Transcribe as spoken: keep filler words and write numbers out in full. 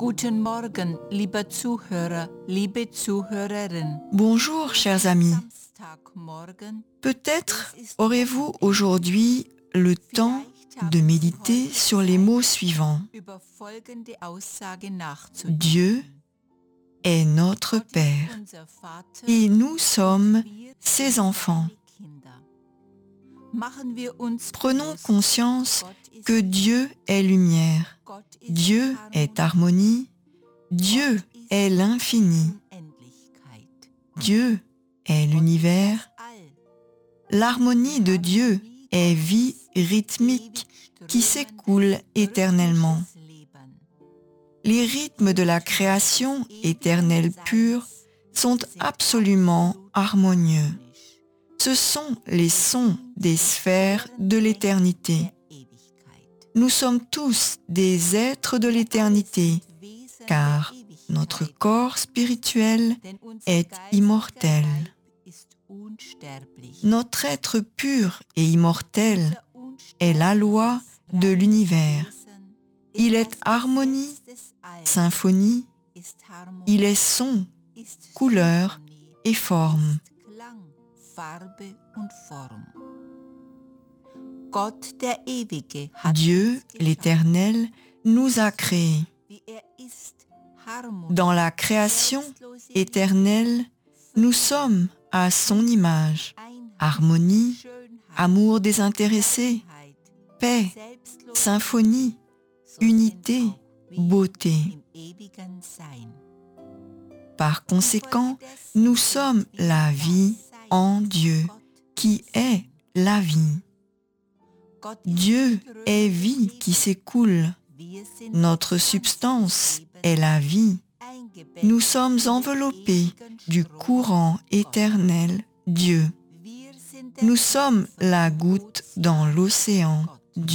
Guten Morgen, lieber Zuhörer, liebe Zuhörerin. Bonjour, chers amis. Samstagmorgen. Peut-être aurez-vous aujourd'hui le temps de méditer sur les mots suivants. Über folgende Aussage nachzudenken. Dieu est notre Gott ist Père unser Vater et nous sommes wir ses sind enfants. seine Kinder. Machen wir uns Prenons bewusst, conscience Gott ist que Dieu est lumière, Gott ist Dieu est Harmonie, harmonie, Dieu Gott ist est l'infini, Unendlichkeit. Dieu est l'univers. All. L'harmonie de Dieu est vie rythmique qui s'écoule éternellement. Les rythmes de la création éternelle pure sont absolument harmonieux. Ce sont les sons des sphères de l'éternité. Nous sommes tous des êtres de l'éternité, car notre corps spirituel est immortel. Notre être pur et immortel est la loi de l'univers. Il est harmonie, symphonie, il est son, couleur et forme. Dieu, l'Éternel, nous a créés. Dans la création éternelle, nous sommes à son image. Harmonie, amour désintéressé, paix, symphonie, unité, beauté. Par conséquent, nous sommes la vie en Dieu, qui est la vie. Dieu est vie qui s'écoule. Notre substance est la vie. Nous sommes enveloppés du courant éternel Dieu. Nous sommes la goutte dans l'océan.